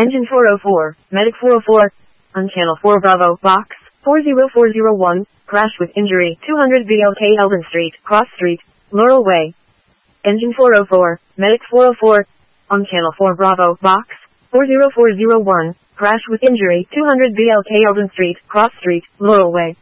Engine 404, Medic 404, on Channel 4 Bravo, Box 40401, crash with injury, 200 BLK Eldon Street, Cross Street, Laurel Way. Engine 404, Medic 404, on Channel 4 Bravo, Box 40401, crash with injury, 200 BLK Eldon Street, Cross Street, Laurel Way.